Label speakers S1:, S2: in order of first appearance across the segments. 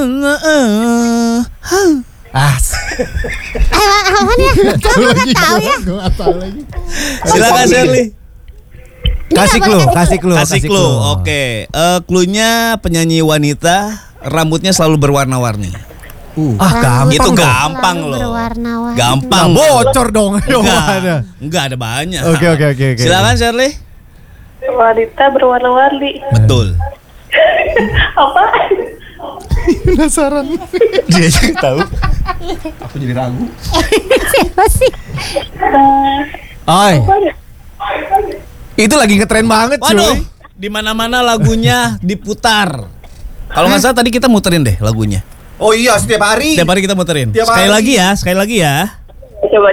S1: Apa ya? Kamu nggak tahu ya?
S2: Silakan Shirley.
S3: Kasih clue.
S2: Oke. Cluenya penyanyi wanita, rambutnya selalu berwarna-warni.
S3: Gampang.
S2: Itu gampang loh.
S1: Berwarna-warni.
S2: Gampang.
S3: Bocor dong.
S2: Enggak ada banyak.
S3: Oke.
S2: Silakan Shirley.
S4: Wanita berwarna-warni.
S2: Betul.
S4: Apa?
S3: Penasaran.
S2: Dia juga tahu.
S3: Aku jadi ragu.
S1: Siapa sih?
S3: Oi. Itu lagi ngetren banget,
S2: Waduh,
S3: cuy.
S2: di mana-mana lagunya diputar. Kalau nggak salah tadi kita muterin deh lagunya.
S3: Oh iya, setiap hari.
S2: Setiap hari kita muterin.
S3: Tiap
S2: Sekali
S3: hari.
S2: lagi ya.
S4: Coba.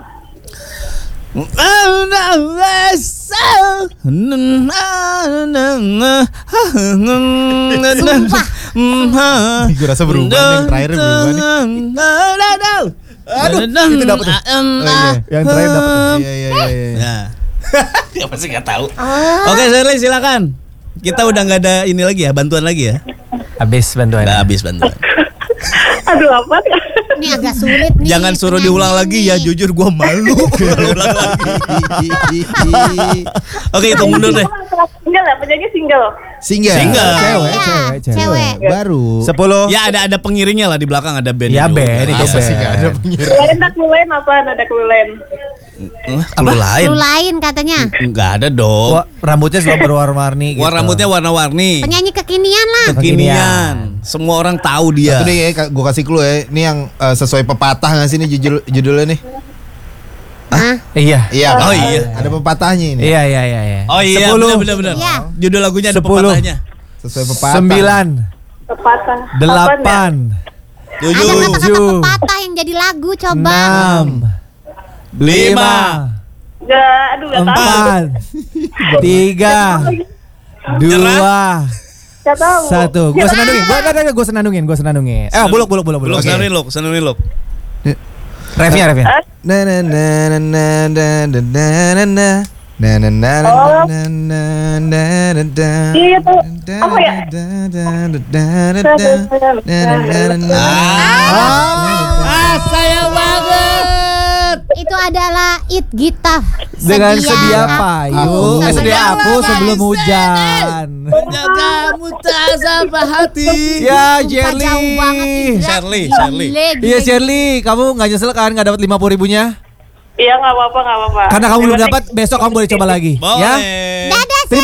S1: Sumpah.
S3: Gue rasa berubah nih, yang terakhir berubah nih. Aduh, itu dapet tuh. Yang terakhir dapet tuh. Iya.
S2: Nah, ya pasti nggak tahu. Oke, Shirley silakan. Kita udah nggak ada ini lagi ya, bantuan lagi ya.
S3: Habis bantuan.
S2: Udah habis bantuan.
S4: Aduh, apa?
S1: Ini agak sulit nih.
S2: Jangan suruh diulang lagi ya, jujur gua malu kalau ulang lagi. Oke, itu mundur deh.
S4: Single ya, penyanyi single.
S3: Single.
S1: Cewek.
S3: Baru 10.
S2: Ya ada pengiringnya lah di belakang, ada band.
S3: Ya band itu
S2: Masa sih
S3: band.
S2: nggak ada?
S4: Ada clue apa? Ada clue lain.
S2: Clue lain.
S1: Lu lain katanya.
S2: Enggak ada dong.
S3: Wah, rambutnya selalu berwarna-warni gitu.
S2: Rambutnya warna-warni.
S1: Penyanyi kekinian lah.
S2: Kekinian. Semua orang tahu dia.
S5: Satu deh ya, gue kasih clue ya. Ini yang sesuai pepatah nggak sih ini judulnya nih?
S3: Iya.
S5: Iya.
S2: Oh iya.
S5: Ada pepatahnya ini.
S3: Iya.
S2: Oh iya,
S3: 10.
S2: benar.
S1: Iya.
S2: Judul lagunya ada
S3: 10.
S2: pepatahnya.
S5: Sesuai pepatah.
S3: 9.
S4: Pepatah.
S3: 8.
S1: Ada
S2: 7,
S1: kata-kata pepatah yang jadi lagu coba.
S3: 6.
S2: 5,
S4: Enggak, aduh enggak tahu.
S3: 4. 3. 2.
S4: Enggak tahu.
S3: 1. Gue senandungin. Buluk.
S2: belum
S3: Oke.
S2: senurin lo.
S3: Refnya.
S5: Na na na na na na na na na. Na na na na na na na na na.
S4: Iya tuh. Apa ya?
S2: Sayang banget.
S1: Itu adalah It Gita.
S3: Dengan sedia payu, sedia aku sebelum hujan.
S2: Menjagamu tak sampai hati.
S3: Ya,
S1: Jauh banget
S3: Jerly.
S1: Indra.
S2: Shirley.
S1: Gile.
S3: Iya, Jerly, kamu nggak nyesel kan nggak dapat 50 ribunya?
S4: Iya, enggak apa-apa.
S3: Karena kamu belum dapat, besok kamu boleh coba lagi.
S2: Boleh.
S3: Ya.
S1: Dadah.